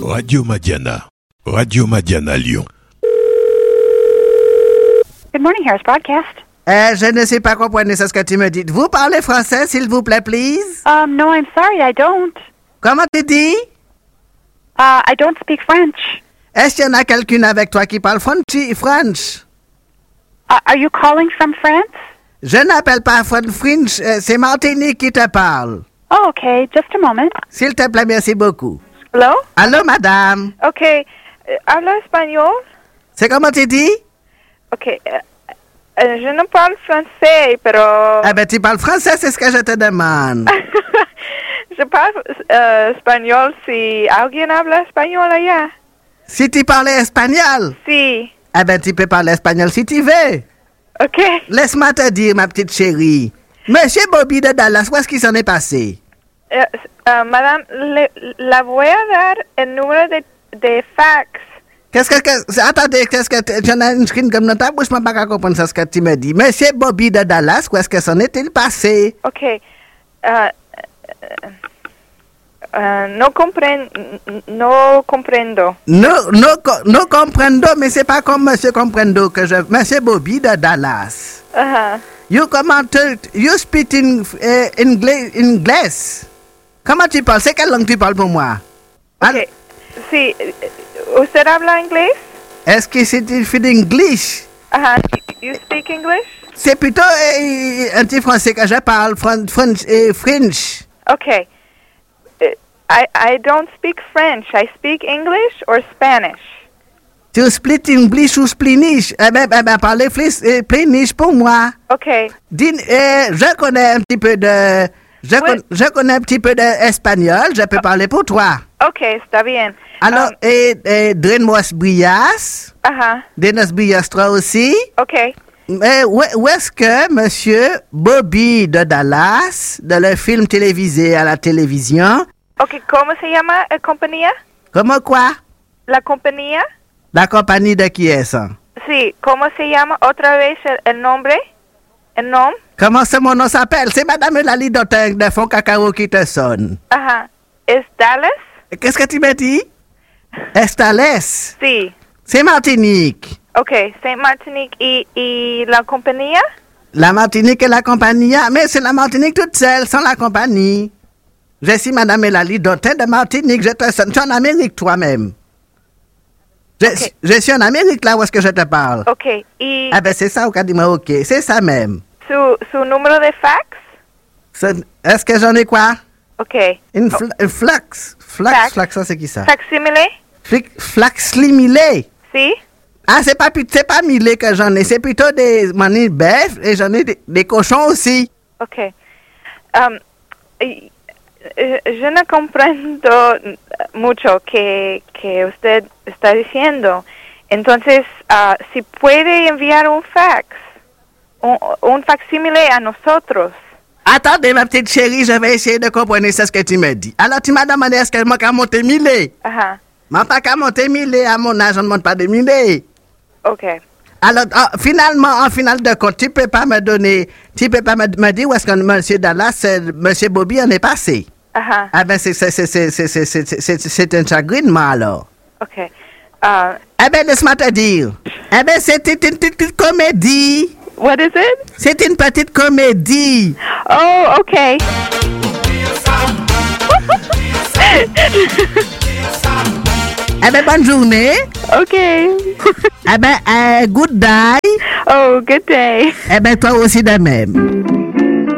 Radio Madiana. Radio Madiana Lyon. Good morning, Harris Broadcast. Je ne sais pas comprendre ce que tu me dis. Vous parlez français, s'il vous plaît, please? No, I'm sorry, I don't. Comment tu dis? I don't speak French. Est-ce qu'il y en a quelqu'un avec toi qui parle French? Are you calling from France? Je n'appelle pas French, c'est Martinique qui te parle. Oh, okay, just a moment. S'il te plaît, merci beaucoup. Hello? Allô, madame? Okay. ¿Habla español? C'est comment tu dis? Okay. Je ne parle français, pero... Eh ben, tu parles français, c'est ce que je te demande. Je parle español si alguien habla español allá. Si tu parlais espagnol? Si. Eh ben, tu peux parler espagnol si tu veux. Ok. Laisse-moi te dire, ma petite chérie. Monsieur Bobby de Dallas, où est-ce qu'il s'en est passé? Madame, la voy a dar el número de fax. Attendez, j'en ai une screen comme notre bouche, je ne peux pas comprendre ce que tu me dis. Monsieur Bobby de Dallas, où est-ce que s'en est-il passé? Ok. No comprendo. No comprendo, mais c'est pas comme Monsieur Comprendo que je... Monsieur Bobby de Dallas. You speak in English. Comment tu parles? C'est quelle langue tu parles pour moi? Ok. Si, ¿usted habla inglés? Est-ce que c'est English? You speak English? C'est plutôt un petit français que je parle, French. Okay. I don't speak French. I speak English or Spanish. Tu split English ou Splinish? Parlez Splinish pour moi. Okay. Je connais un petit peu de... Je connais un petit peu d'espagnol. Je peux parler pour toi. Okay, está bien. Alors, Drenos Brias. Drenos Brias, toi aussi. Okay. Où est-ce que Monsieur Bobby de Dallas, de le film télévisé à la télévision... Okay, ¿cómo se llama la compañía? Comment quoi? La compañía. La compagnie de qui est ça? Sí, ¿cómo se llama otra vez el nombre? El nom? Comment mon nom s'appelle? C'est Madame Lali Doteng de Fond Cacao qui te sonne. ¿Es Dallas? Qu'est-ce que tu me dis? Estales? Sí. C'est Martinique. Okay, c'est Martinique y la compañía? La Martinique et la compagnie, mais c'est la Martinique toute seule, sans la compagnie. Je suis Madame Lali Doteng de Martinique, je te sonne. Tu es en Amérique toi-même. Je suis en Amérique là où est-ce que je te parle. Ok. C'est ça, ok. C'est ça même. Su numéro de fax? Est-ce que j'en ai quoi? Ok. Une flax, ça c'est qui ça? Facsimile? Flaxlimile. Si. C'est pas milé que j'en ai, c'est plutôt des manilles bœufs et j'en ai des cochons aussi. Ok. Yo no comprendo mucho que usted está diciendo. Entonces, si puede enviar un fax, un facsímile a nosotros. Attendez, ma petite chérie, je vais essayer de comprendre ce que tu me dis. Alors, tu m'as demandé est-ce qu'elle m'a qu'à monter milé? M'a pas qu'à monter milé, à mon âge, on ne monte pas de milé. Ok. Alors, en finale de compte, tu peux pas me dire où est-ce que Monsieur Dallas, Monsieur Bobby en est passé. C'est un chagrinement, alors. Ok. Laisse-moi te dire. C'était une petite comédie. What is it? C'est une petite comédie. Oh, ok. Bonne journée. Ok. Good day. Oh, good day. Toi aussi de même.